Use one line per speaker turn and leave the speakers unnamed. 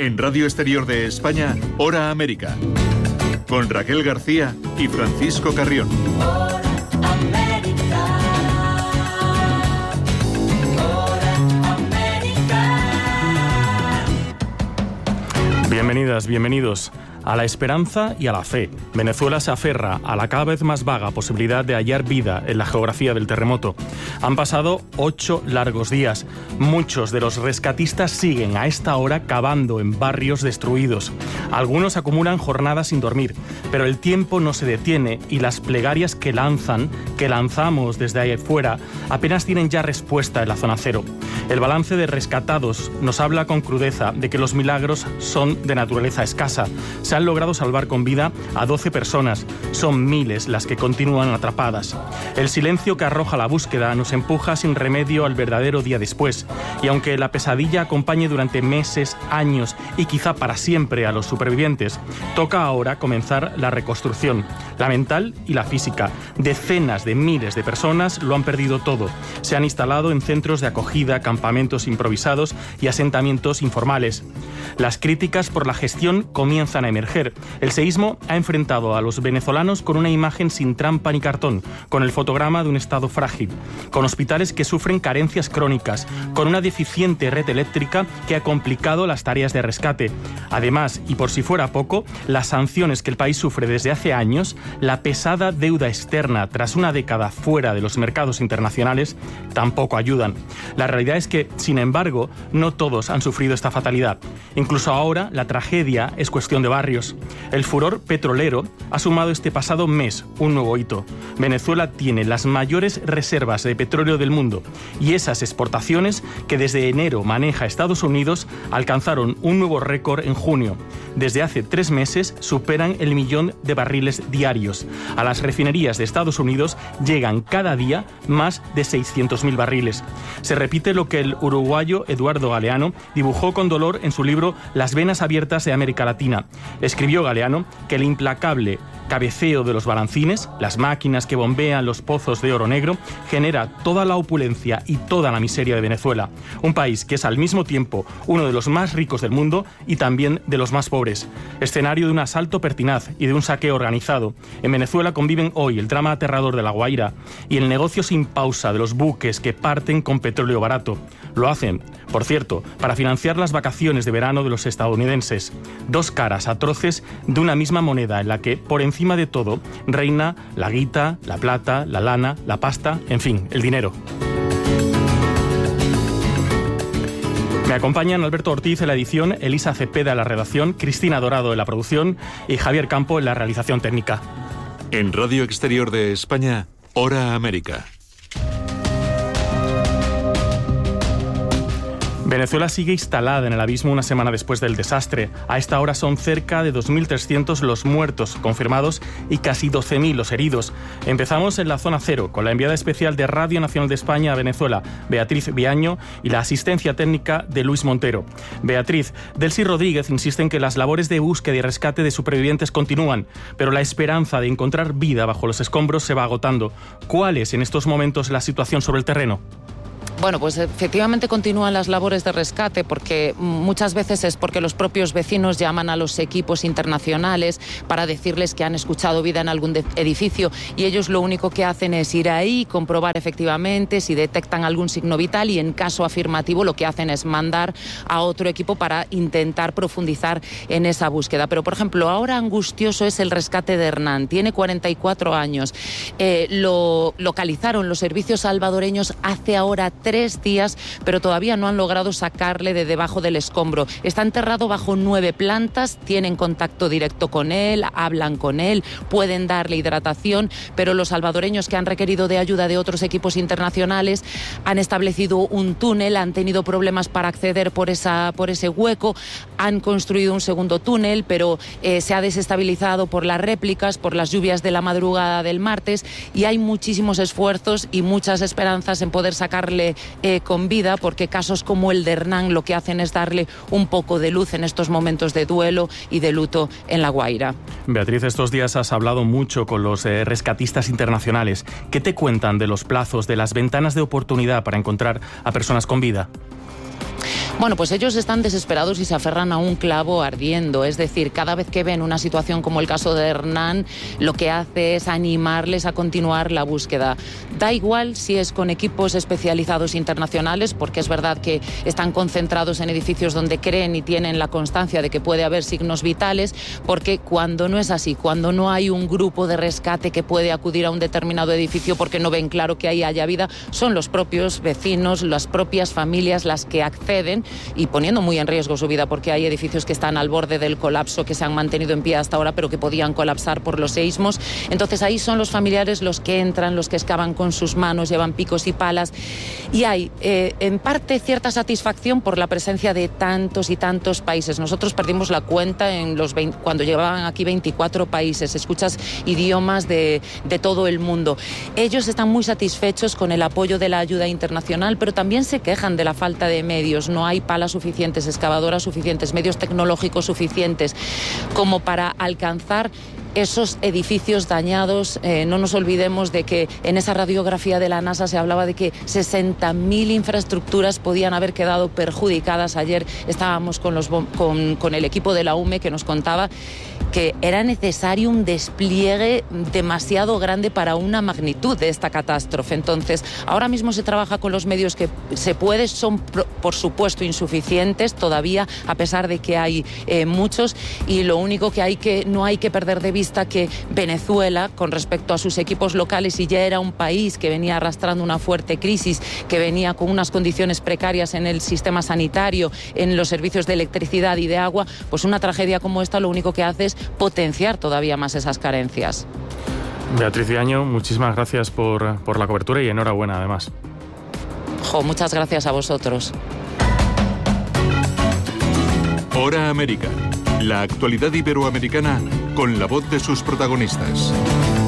En Radio Exterior de España, Hora América, con Raquel García y Francisco Carrión.
Hora América. Hora América.
Bienvenidas, bienvenidos a la esperanza y a la fe. Venezuela se aferra a la cada vez más vaga posibilidad de hallar vida en la geografía del terremoto. Han pasado 8 largos días. Muchos de los rescatistas siguen a esta hora cavando en barrios destruidos. Algunos acumulan jornadas sin dormir, pero el tiempo no se detiene y las plegarias que lanzamos desde ahí fuera, apenas tienen ya respuesta en la zona cero. El balance de rescatados nos habla con crudeza de que los milagros son de naturaleza escasa. Se han logrado salvar con vida a 12 personas. Son miles las que continúan atrapadas. El silencio que arroja la búsqueda nos empuja sin remedio al verdadero día después. Y aunque la pesadilla acompañe durante meses, años y quizá para siempre a los supervivientes, toca ahora comenzar la reconstrucción, la mental y la física. Decenas de miles de personas lo han perdido todo. Se han instalado en centros de acogida, campamentos improvisados y asentamientos informales. Las críticas por la gestión comienzan a emerger. El seísmo ha enfrentado a los venezolanos con una imagen sin trampa ni cartón, con el fotograma de un estado frágil, con hospitales que sufren carencias crónicas, con una deficiente red eléctrica que ha complicado las tareas de rescate. Además, y por si fuera poco, las sanciones que el país sufre desde hace años, la pesada deuda externa tras una década fuera de los mercados internacionales, tampoco ayudan. La realidad es que, sin embargo, no todos han sufrido esta fatalidad. Incluso ahora, la tragedia es cuestión de barrios. El furor petrolero ha sumado este pasado mes un nuevo hito. Venezuela tiene las mayores reservas de petróleo del mundo y esas exportaciones que desde enero maneja Estados Unidos alcanzaron un nuevo récord en junio. Desde hace 3 meses superan el 1.000.000 de barriles diarios. A las refinerías de Estados Unidos llegan cada día más de 600.000 barriles. Se repite lo que el uruguayo Eduardo Galeano dibujó con dolor en su libro Las venas abiertas de América Latina. Escribió Galeano que el implacable cabeceo de los balancines, las máquinas que bombean los pozos de oro negro, genera toda la opulencia y toda la miseria de Venezuela. Un país que es al mismo tiempo uno de los más ricos del mundo y también de los más pobres. Escenario de un asalto pertinaz y de un saqueo organizado. En Venezuela conviven hoy el drama aterrador de La Guaira y el negocio sin pausa de los buques que parten con petróleo barato. Lo hacen, por cierto, para financiar las vacaciones de verano de los estadounidenses. Dos caras atroces de una misma moneda en la que, por encima de todo, reina la guita, la plata, la lana, la pasta, en fin, el dinero. Me acompañan Alberto Ortiz en la edición, Elisa Cepeda en la redacción, Cristina Dorado en la producción y Javier Campo en la realización técnica.
En Radio Exterior de España, Hora América.
Venezuela sigue instalada en el abismo una semana después del desastre. A esta hora son cerca de 2.300 los muertos confirmados y casi 12.000 los heridos. Empezamos en la zona cero con la enviada especial de Radio Nacional de España a Venezuela, Beatriz Viaño, y la asistencia técnica de Luis Montero. Beatriz, Delcy Rodríguez insiste en que las labores de búsqueda y rescate de supervivientes continúan, pero la esperanza de encontrar vida bajo los escombros se va agotando. ¿Cuál es en estos momentos la situación sobre el terreno?
Bueno, pues efectivamente continúan las labores de rescate porque muchas veces es porque los propios vecinos llaman a los equipos internacionales para decirles que han escuchado vida en algún edificio y ellos lo único que hacen es ir ahí, comprobar efectivamente si detectan algún signo vital y en caso afirmativo lo que hacen es mandar a otro equipo para intentar profundizar en esa búsqueda. Pero, por ejemplo, ahora angustioso es el rescate de Hernán. Tiene 44 años. Lo localizaron los servicios salvadoreños hace ahora 3 días, pero todavía no han logrado sacarle de debajo del escombro. Está enterrado bajo 9 plantas, tienen contacto directo con él, hablan con él, pueden darle hidratación, pero los salvadoreños que han requerido de ayuda de otros equipos internacionales han establecido un túnel, han tenido problemas para acceder por ese hueco, han construido un segundo túnel, pero se ha desestabilizado por las réplicas, por las lluvias de la madrugada del martes, y hay muchísimos esfuerzos y muchas esperanzas en poder sacarle con vida, porque casos como el de Hernán lo que hacen es darle un poco de luz en estos momentos de duelo y de luto en La Guaira.
Beatriz, estos días has hablado mucho con los rescatistas internacionales. ¿Qué te cuentan de los plazos, de las ventanas de oportunidad para encontrar a personas con vida?
Bueno, pues ellos están desesperados y se aferran a un clavo ardiendo. Es decir, cada vez que ven una situación como el caso de Hernán, lo que hace es animarles a continuar la búsqueda. Da igual si es con equipos especializados internacionales, porque es verdad que están concentrados en edificios donde creen y tienen la constancia de que puede haber signos vitales, porque cuando no es así, cuando no hay un grupo de rescate que puede acudir a un determinado edificio porque no ven claro que ahí haya vida, son los propios vecinos, las propias familias las que acceden y poniendo muy en riesgo su vida, porque hay edificios que están al borde del colapso, que se han mantenido en pie hasta ahora, pero que podían colapsar por los seísmos. Entonces ahí son los familiares los que entran, los que excavan con sus manos, llevan picos y palas, y hay en parte cierta satisfacción por la presencia de tantos y tantos países. Nosotros perdimos la cuenta en cuando llevaban aquí 24 países, escuchas idiomas de todo el mundo. Ellos están muy satisfechos con el apoyo de la ayuda internacional, pero también se quejan de la falta de medios. No hay palas suficientes, excavadoras suficientes, medios tecnológicos suficientes como para alcanzar esos edificios dañados. No nos olvidemos de que en esa radiografía de la NASA se hablaba de que 60.000 infraestructuras podían haber quedado perjudicadas. Ayer estábamos con el equipo de la UME que nos contaba que era necesario un despliegue demasiado grande para una magnitud de esta catástrofe. Entonces, ahora mismo se trabaja con los medios que se puede, son por supuesto insuficientes todavía, a pesar de que hay muchos, y lo único que no hay que perder de vista que Venezuela, con respecto a sus equipos locales, y ya era un país que venía arrastrando una fuerte crisis, que venía con unas condiciones precarias en el sistema sanitario, en los servicios de electricidad y de agua, pues una tragedia como esta lo único que hace es potenciar todavía más esas carencias.
Beatriz Viaño, muchísimas gracias por la cobertura y enhorabuena además.
Muchas gracias a vosotros.
Hora América. La actualidad iberoamericana con la voz de sus protagonistas.